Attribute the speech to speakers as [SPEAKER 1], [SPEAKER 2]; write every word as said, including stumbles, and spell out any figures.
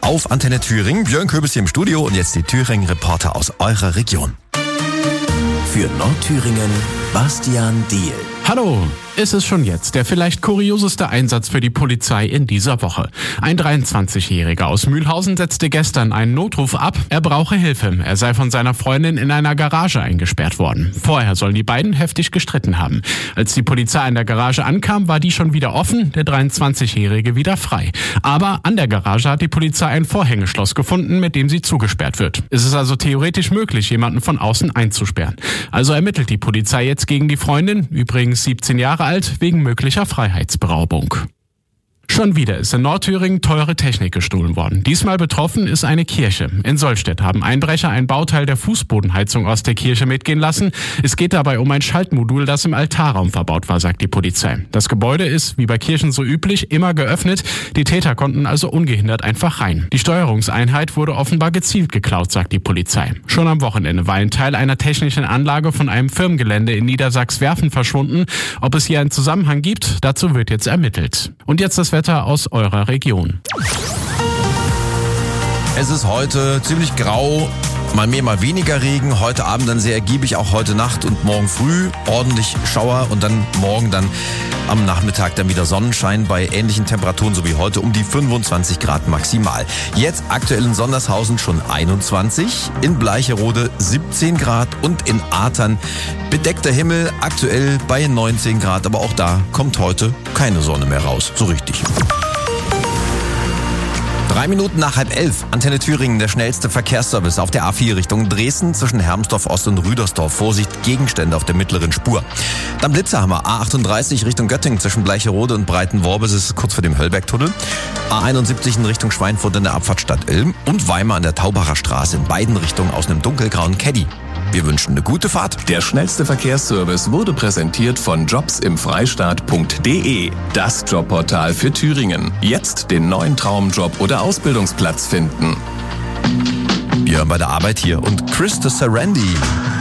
[SPEAKER 1] auf Antenne Thüringen. Björn Köbis hier im Studio und jetzt die Thüringen-Reporter aus eurer Region.
[SPEAKER 2] Für Nordthüringen, Bastian Diehl.
[SPEAKER 3] Hallo, ist es schon jetzt der vielleicht kurioseste Einsatz für die Polizei in dieser Woche. Ein dreiundzwanzigjähriger aus Mühlhausen setzte gestern einen Notruf ab. Er brauche Hilfe. Er sei von seiner Freundin in einer Garage eingesperrt worden. Vorher sollen die beiden heftig gestritten haben. Als die Polizei in der Garage ankam, war die schon wieder offen, der dreiundzwanzigjährige wieder frei. Aber an der Garage hat die Polizei ein Vorhängeschloss gefunden, mit dem sie zugesperrt wird. Es ist also theoretisch möglich, jemanden von außen einzusperren. Also ermittelt die Polizei jetzt gegen die Freundin, übrigens siebzehn Jahre alt, wegen möglicher Freiheitsberaubung. Schon wieder ist in Nordthüringen teure Technik gestohlen worden. Diesmal betroffen ist eine Kirche. In Sollstedt haben Einbrecher ein Bauteil der Fußbodenheizung aus der Kirche mitgehen lassen. Es geht dabei um ein Schaltmodul, das im Altarraum verbaut war, sagt die Polizei. Das Gebäude ist, wie bei Kirchen so üblich, immer geöffnet. Die Täter konnten also ungehindert einfach rein. Die Steuerungseinheit wurde offenbar gezielt geklaut, sagt die Polizei. Schon am Wochenende war ein Teil einer technischen Anlage von einem Firmengelände in Niedersachs-Werfen verschwunden. Ob es hier einen Zusammenhang gibt, dazu wird jetzt ermittelt. Und jetzt das Wetter aus eurer Region.
[SPEAKER 1] Es ist heute ziemlich grau, mal mehr, mal weniger Regen. Heute Abend dann sehr ergiebig, auch heute Nacht und morgen früh ordentlich Schauer und dann morgen dann am Nachmittag dann wieder Sonnenschein bei ähnlichen Temperaturen so wie heute um die fünfundzwanzig Grad maximal. Jetzt aktuell in Sondershausen schon einundzwanzig, in Bleicherode siebzehn Grad und in Artern bedeckter Himmel aktuell bei neunzehn Grad, aber auch da kommt heute keine Sonne mehr raus, so richtig. Drei Minuten nach halb elf, Antenne Thüringen, der schnellste Verkehrsservice auf der A vier Richtung Dresden zwischen Hermsdorf Ost und Rüdersdorf. Vorsicht, Gegenstände auf der mittleren Spur. Dann Blitzerhammer, A achtunddreißig Richtung Göttingen zwischen Bleicherode und Breitenworb, es ist kurz vor dem Höllbergtunnel. A einundsiebzig in Richtung Schweinfurt in der Abfahrt Stadt Ilm und Weimar an der Taubacher Straße in beiden Richtungen aus einem dunkelgrauen Caddy. Wir wünschen eine gute Fahrt.
[SPEAKER 2] Der schnellste Verkehrsservice wurde präsentiert von jobs im freistaat punkt de, das Jobportal für Thüringen. Jetzt den neuen Traumjob oder Ausbildungsplatz finden.
[SPEAKER 1] Björn bei der Arbeit hier und Chris the Serendy.